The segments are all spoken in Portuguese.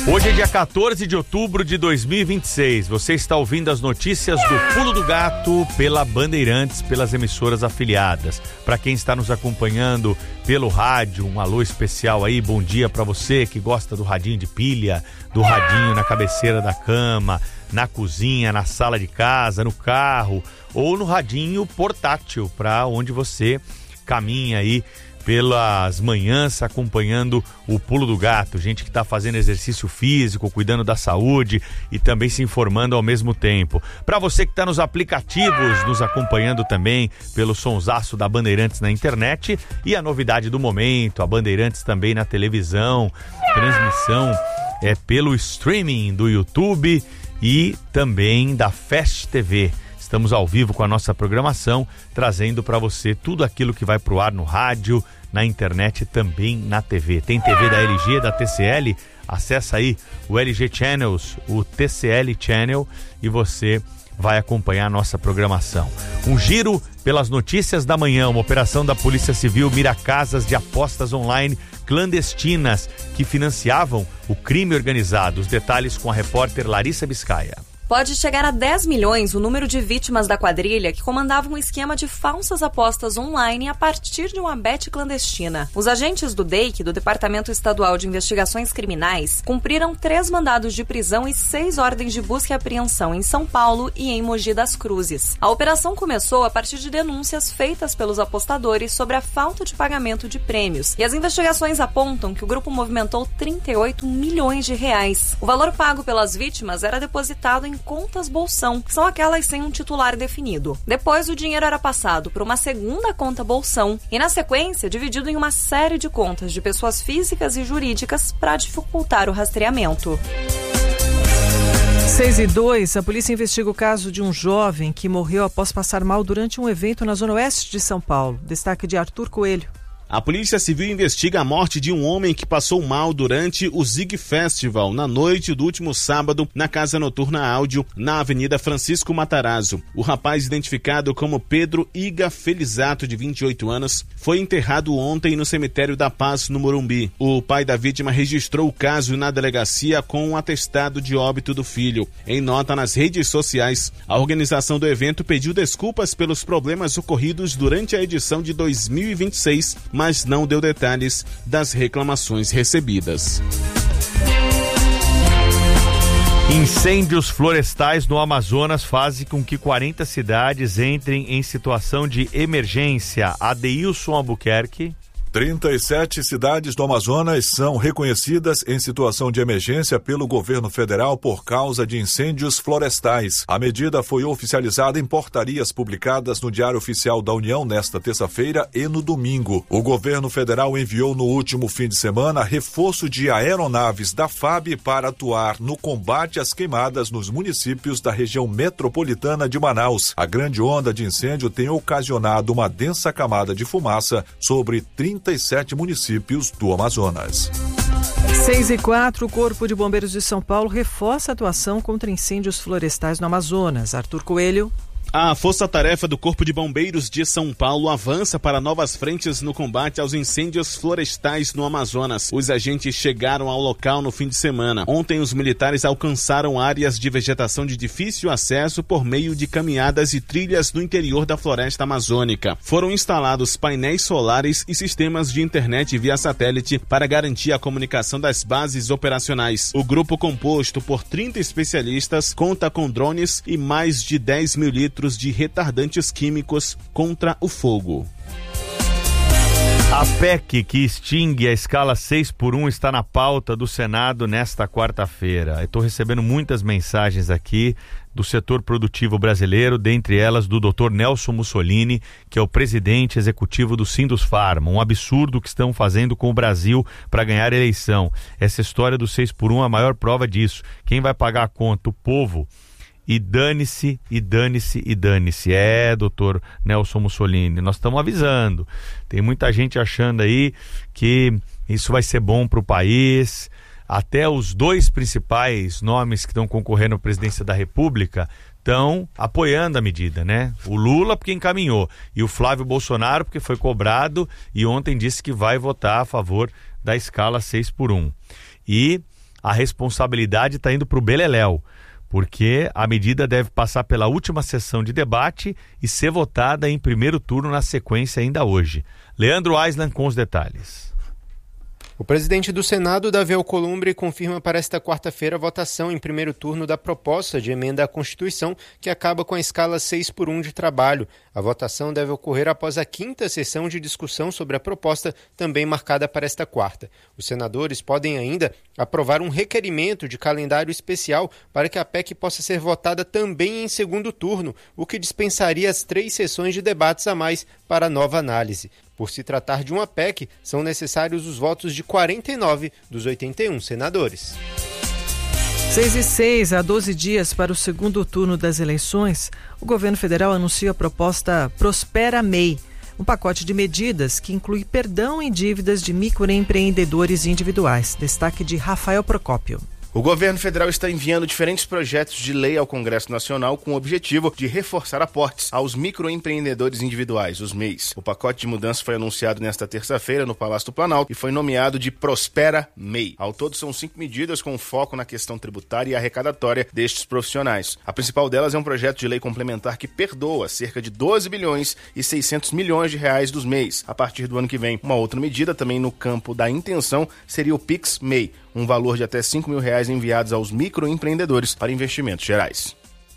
Hoje é dia 14 de outubro de 2026. Você está ouvindo as notícias do Pulo do Gato pela Bandeirantes, pelas emissoras afiliadas. Para quem está nos acompanhando pelo rádio, um alô especial aí, bom dia para você que gosta do radinho de pilha, do radinho na cabeceira da cama, na cozinha, na sala de casa, no carro ou no radinho portátil, para onde você caminha aí pelas manhãs acompanhando o Pulo do Gato, gente que está fazendo exercício físico, cuidando da saúde e também se informando ao mesmo tempo. Para você que está nos aplicativos, nos acompanhando também pelo sonsaço da Bandeirantes na internet e a novidade do momento, a Bandeirantes também na televisão, transmissão pelo streaming do YouTube e também da Fast TV. Estamos ao vivo com a nossa programação, trazendo para você tudo aquilo que vai pro ar no rádio, na internet e também na TV. Tem TV da LG, da TCL, acessa aí o LG Channels, o TCL Channel e você vai acompanhar a nossa programação. Um giro pelas notícias da manhã, uma operação da Polícia Civil mira casas de apostas online clandestinas que financiavam o crime organizado. Os detalhes com a repórter Larissa Biscaia. Pode chegar a 10 milhões o número de vítimas da quadrilha que comandava um esquema de falsas apostas online a partir de uma bet clandestina. Os agentes do DEIC, do Departamento Estadual de Investigações Criminais, cumpriram 3 mandados de prisão e 6 ordens de busca e apreensão em São Paulo e em Mogi das Cruzes. A operação começou a partir de denúncias feitas pelos apostadores sobre a falta de pagamento de prêmios. E as investigações apontam que o grupo movimentou 38 milhões de reais. O valor pago pelas vítimas era depositado em contas bolsão, que são aquelas sem um titular definido. Depois, o dinheiro era passado para uma segunda conta bolsão e, na sequência, dividido em uma série de contas de pessoas físicas e jurídicas para dificultar o rastreamento. 6:02, a polícia investiga o caso de um jovem que morreu após passar mal durante um evento na zona oeste de São Paulo. Destaque de Arthur Coelho. A Polícia Civil investiga a morte de um homem que passou mal durante o Zig Festival na noite do último sábado na Casa Noturna Áudio, na Avenida Francisco Matarazzo. O rapaz, identificado como Pedro Iga Felizato, de 28 anos, foi enterrado ontem no cemitério da Paz, no Morumbi. O pai da vítima registrou o caso na delegacia com um atestado de óbito do filho. Em nota nas redes sociais, a organização do evento pediu desculpas pelos problemas ocorridos durante a edição de 2026, mas não deu detalhes das reclamações recebidas. Incêndios florestais no Amazonas fazem com que 40 cidades entrem em situação de emergência. Adeilson Albuquerque. 37 cidades do Amazonas são reconhecidas em situação de emergência pelo governo federal por causa de incêndios florestais. A medida foi oficializada em portarias publicadas no Diário Oficial da União nesta terça-feira e no domingo. O governo federal enviou no último fim de semana reforço de aeronaves da FAB para atuar no combate às queimadas nos municípios da região metropolitana de Manaus. A grande onda de incêndio tem ocasionado uma densa camada de fumaça sobre 37 municípios do Amazonas. 6:04, o Corpo de Bombeiros de São Paulo reforça a atuação contra incêndios florestais no Amazonas. Arthur Coelho. A Força-Tarefa do Corpo de Bombeiros de São Paulo avança para novas frentes no combate aos incêndios florestais no Amazonas. Os agentes chegaram ao local no fim de semana. Ontem, os militares alcançaram áreas de vegetação de difícil acesso por meio de caminhadas e trilhas no interior da floresta amazônica. Foram instalados painéis solares e sistemas de internet via satélite para garantir a comunicação das bases operacionais. O grupo, composto por 30 especialistas, conta com drones e mais de 10 mil litros de retardantes químicos contra o fogo. A PEC que extingue a escala 6x1 está na pauta do Senado nesta quarta-feira. Estou recebendo muitas mensagens aqui do setor produtivo brasileiro, dentre elas do Dr. Nelson Mussolini, que é o presidente executivo do Sindusfarma. Um absurdo que estão fazendo com o Brasil para ganhar a eleição. Essa história do 6x1 é a maior prova disso. Quem vai pagar a conta? O povo. E dane-se, e dane-se, e dane-se. Doutor Nelson Mussolini, nós estamos avisando. Tem muita gente achando aí que isso vai ser bom para o país. Até os 2 principais nomes que estão concorrendo à presidência da República estão apoiando a medida, né? O Lula porque encaminhou e o Flávio Bolsonaro porque foi cobrado e ontem disse que vai votar a favor da escala 6x1. E a responsabilidade está indo para o beleléu, porque a medida deve passar pela última sessão de debate e ser votada em primeiro turno na sequência ainda hoje. Leandro Aislan com os detalhes. O presidente do Senado, Davi Alcolumbre, confirma para esta quarta-feira a votação em primeiro turno da proposta de emenda à Constituição, que acaba com a escala 6x1 de trabalho. A votação deve ocorrer após a quinta sessão de discussão sobre a proposta, também marcada para esta quarta. Os senadores podem ainda aprovar um requerimento de calendário especial para que a PEC possa ser votada também em segundo turno, o que dispensaria as 3 sessões de debates a mais para nova análise. Por se tratar de uma PEC, são necessários os votos de 49 dos 81 senadores. 6 a 12 dias para o segundo turno das eleições, o governo federal anunciou a proposta Prospera MEI, um pacote de medidas que inclui perdão em dívidas de microempreendedores individuais. Destaque de Rafael Procópio. O governo federal está enviando diferentes projetos de lei ao Congresso Nacional com o objetivo de reforçar aportes aos microempreendedores individuais, os MEIs. O pacote de mudança foi anunciado nesta terça-feira no Palácio do Planalto e foi nomeado de Prospera MEI. Ao todo são 5 medidas com foco na questão tributária e arrecadatória destes profissionais. A principal delas é um projeto de lei complementar que perdoa cerca de 12 bilhões e 600 milhões de reais dos MEIs a partir do ano que vem. Uma outra medida também no campo da intenção seria o Pix MEI, um valor de até R$5 mil enviados aos microempreendedores para investimentos gerais.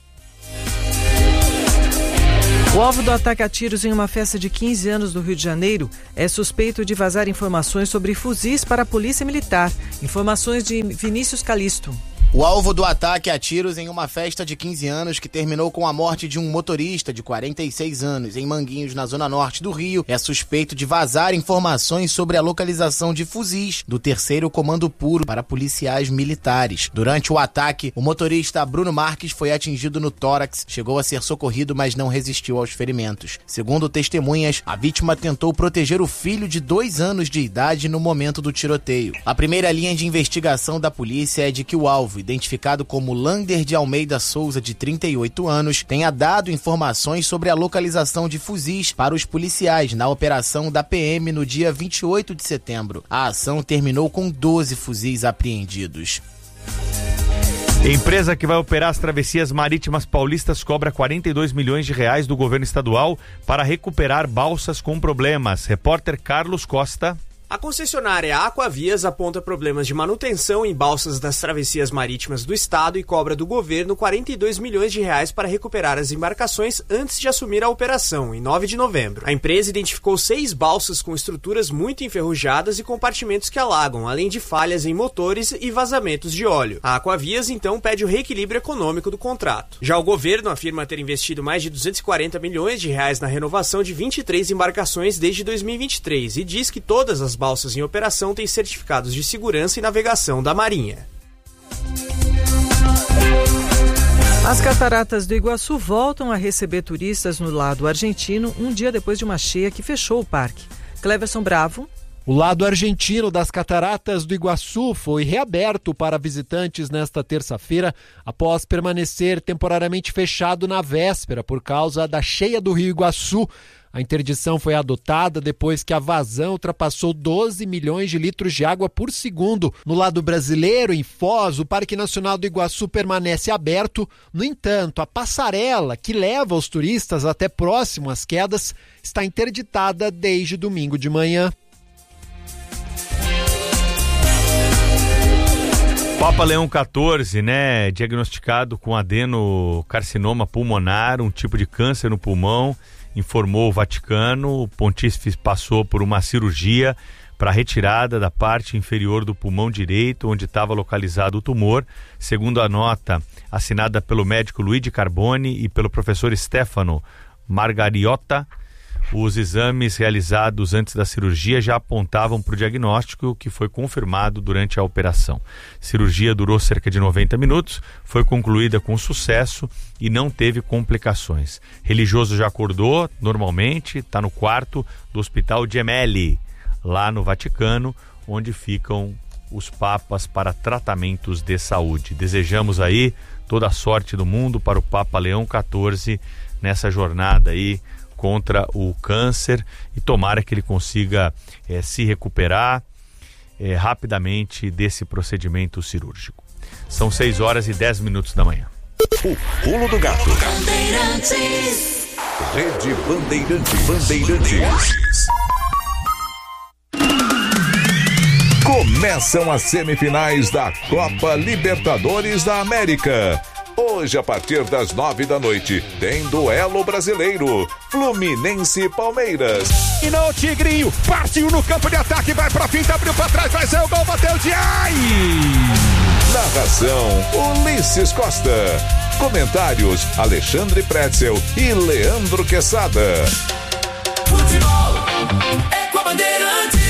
O alvo do ataque a tiros em uma festa de 15 anos do Rio de Janeiro é suspeito de vazar informações sobre fuzis para a Polícia Militar. Informações de Vinícius Calisto. O alvo do ataque a tiros em uma festa de 15 anos que terminou com a morte de um motorista de 46 anos em Manguinhos, na zona norte do Rio, é suspeito de vazar informações sobre a localização de fuzis do 3º Comando Puro para policiais militares. Durante o ataque, o motorista Bruno Marques foi atingido no tórax, chegou a ser socorrido, mas não resistiu aos ferimentos. Segundo testemunhas, a vítima tentou proteger o filho de 2 anos de idade no momento do tiroteio. A primeira linha de investigação da polícia é de que o alvo, identificado como Lander de Almeida Souza, de 38 anos, tenha dado informações sobre a localização de fuzis para os policiais na operação da PM no dia 28 de setembro. A ação terminou com 12 fuzis apreendidos. Empresa que vai operar as travessias marítimas paulistas cobra 42 milhões de reais do governo estadual para recuperar balsas com problemas. Repórter Carlos Costa. A concessionária Aquavias aponta problemas de manutenção em balsas das travessias marítimas do estado e cobra do governo 42 milhões de reais para recuperar as embarcações antes de assumir a operação, em 9 de novembro. A empresa identificou 6 balsas com estruturas muito enferrujadas e compartimentos que alagam, além de falhas em motores e vazamentos de óleo. A Aquavias, então, pede o reequilíbrio econômico do contrato. Já o governo afirma ter investido mais de 240 milhões de reais na renovação de 23 embarcações desde 2023 e diz que todas as balsas em operação têm certificados de segurança e navegação da Marinha. As cataratas do Iguaçu voltam a receber turistas no lado argentino um dia depois de uma cheia que fechou o parque. Cleverson Bravo. O lado argentino das cataratas do Iguaçu foi reaberto para visitantes nesta terça-feira, após permanecer temporariamente fechado na véspera por causa da cheia do Rio Iguaçu. A interdição foi adotada depois que a vazão ultrapassou 12 milhões de litros de água por segundo. No lado brasileiro, em Foz, o Parque Nacional do Iguaçu permanece aberto. No entanto, a passarela que leva os turistas até próximo às quedas está interditada desde domingo de manhã. Papa Leão XIV, diagnosticado com adenocarcinoma pulmonar, um tipo de câncer no pulmão, informou o Vaticano. O pontífice passou por uma cirurgia para retirada da parte inferior do pulmão direito, onde estava localizado o tumor. Segundo a nota assinada pelo médico Luigi Carboni e pelo professor Stefano Margariotta, os exames realizados antes da cirurgia já apontavam para o diagnóstico, que foi confirmado durante a operação. A cirurgia durou cerca de 90 minutos, foi concluída com sucesso e não teve complicações. Religioso já acordou normalmente, está no quarto do Hospital Gemelli, lá no Vaticano, onde ficam os papas para tratamentos de saúde. Desejamos aí toda a sorte do mundo para o Papa Leão XIV nessa jornada aí contra o câncer, e tomara que ele consiga se recuperar rapidamente desse procedimento cirúrgico. São 6h10 da manhã. O Pulo do Gato. Rede Bandeirantes. Começam as semifinais da Copa Libertadores da América. Hoje, a partir das 9h, tem duelo brasileiro. Fluminense e Palmeiras. E não, Tigrinho, partiu no campo de ataque, vai pra finta, abriu pra trás, vai ser o gol, bateu de ai! Narração, Ulisses Costa. Comentários, Alexandre Pretzel e Leandro Quesada. Futebol é com a Bandeirantes.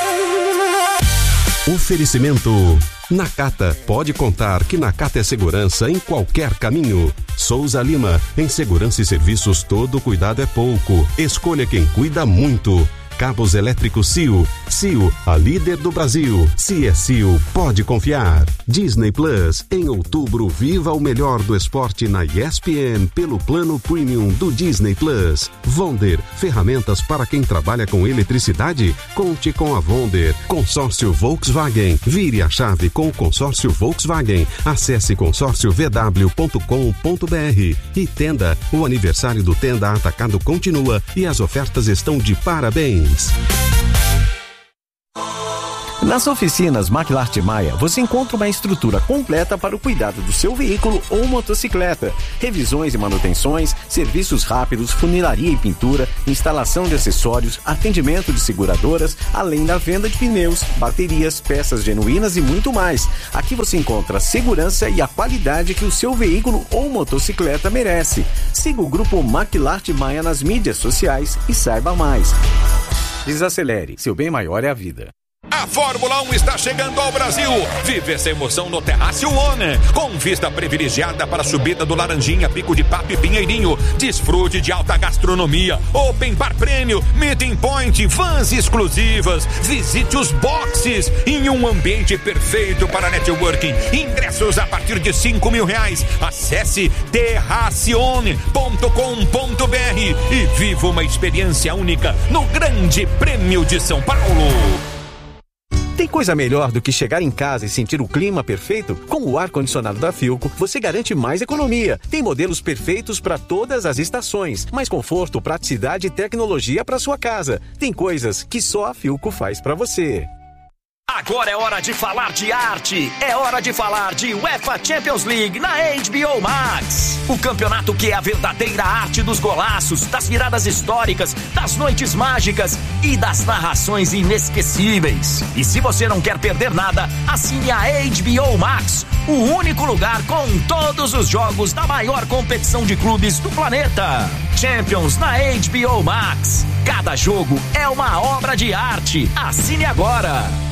Oferecimento Nakata. Pode contar que Nakata é segurança em qualquer caminho. Souza Lima. Em segurança e serviços, todo cuidado é pouco. Escolha quem cuida muito. Cabos elétricos CIO. CIO, a líder do Brasil. Se é CIO, pode confiar. Disney Plus. Em outubro, viva o melhor do esporte na ESPN pelo plano premium do Disney Plus. Vonder. Ferramentas para quem trabalha com eletricidade? Conte com a Vonder. Consórcio Volkswagen. Vire a chave com o consórcio Volkswagen. Acesse consórciovw.com.br. E Tenda. O aniversário do Tenda Atacado continua e as ofertas estão de parabéns. Nas oficinas McLart Maia, você encontra uma estrutura completa para o cuidado do seu veículo ou motocicleta. Revisões e manutenções, serviços rápidos, funilaria e pintura, instalação de acessórios, atendimento de seguradoras, além da venda de pneus, baterias, peças genuínas e muito mais. Aqui você encontra a segurança e a qualidade que o seu veículo ou motocicleta merece. Siga o grupo McLart Maia nas mídias sociais e saiba mais. Desacelere, seu bem maior é a vida. A Fórmula 1 está chegando ao Brasil. Vive essa emoção no Terrácio One, com vista privilegiada para a subida do Laranjinha, Pico de Papo e Pinheirinho. Desfrute de alta gastronomia, Open Bar Prêmio, Meeting Point, vans exclusivas. Visite os boxes em um ambiente perfeito para networking. Ingressos a partir de R$5.000. Acesse terracione.com.br e viva uma experiência única no Grande Prêmio de São Paulo. Tem coisa melhor do que chegar em casa e sentir o clima perfeito? Com o ar-condicionado da Philco, você garante mais economia. Tem modelos perfeitos para todas as estações. Mais conforto, praticidade e tecnologia para sua casa. Tem coisas que só a Philco faz para você. Agora é hora de falar de arte, é hora de falar de UEFA Champions League na HBO Max. O campeonato que é a verdadeira arte dos golaços, das viradas históricas, das noites mágicas e das narrações inesquecíveis. E se você não quer perder nada, assine a HBO Max, o único lugar com todos os jogos da maior competição de clubes do planeta. Champions na HBO Max. Cada jogo é uma obra de arte. Assine agora.